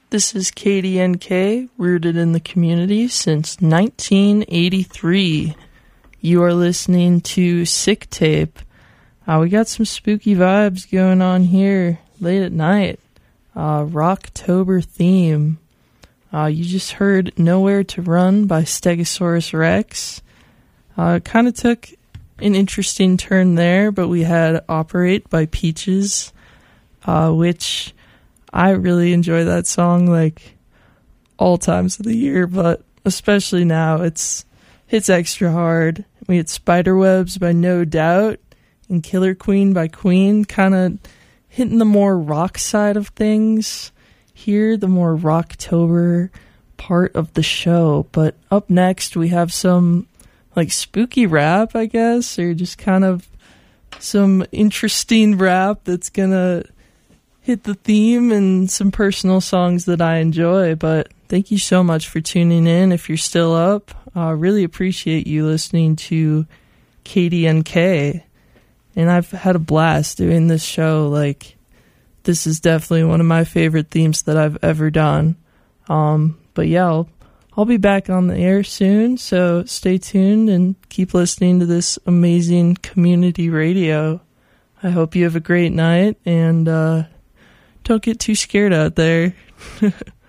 This is KDNK, rooted in the community since 1983. You are listening to Sick Tape. We got some spooky vibes going on here late at night. Rocktober theme. You just heard Nowhere to Run by Stegosaurus Rex. Kind of took an interesting turn there, but we had Operate by Peaches, which I really enjoy that song like all times of the year, but especially now it hits extra hard. We had Spiderwebs by No Doubt and Killer Queen by Queen, kind of hitting the more rock side of things here, the more Rocktober part of the show. But up next we have some like spooky rap, I guess, or just kind of some interesting rap that's gonna hit the theme and some personal songs that I enjoy. But thank you so much for tuning in. If you're still up, really appreciate you listening to KDNK. And I've had a blast doing this show. Like, this is definitely one of my favorite themes that I've ever done. But yeah, I'll be back on the air soon, so stay tuned and keep listening to this amazing community radio. I hope you have a great night, and don't get too scared out there.